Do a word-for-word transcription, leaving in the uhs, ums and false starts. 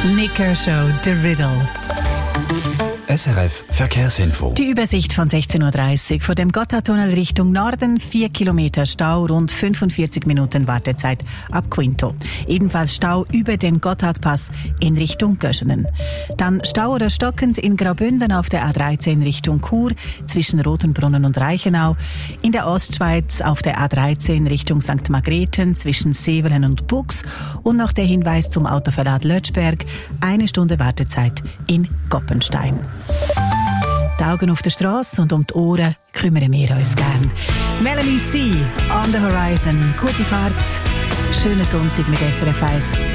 Nick Kershaw, The Riddle. S R F Verkehrsinfo. Die Übersicht von sechzehn Uhr dreißig. Vor dem Gotthardtunnel Richtung Norden vier Kilometer Stau, rund fünfundvierzig Minuten Wartezeit ab Quinto. Ebenfalls Stau über den Gotthardpass in Richtung Göschenen. Dann Stau oder stockend in Graubünden auf der A dreizehn Richtung Chur zwischen Rotenbrunnen und Reichenau. In der Ostschweiz auf der A dreizehn Richtung Sankt Margrethen zwischen Sevelen und Bux. Und noch der Hinweis zum Autoverlad Lötschberg. Eine Stunde Wartezeit in Goppenstein. Die Augen auf der Straße und um die Ohren kümmern wir uns gern. Melanie C. On the Horizon. Gute Fahrt. Schönen Sonntag mit S R F eins.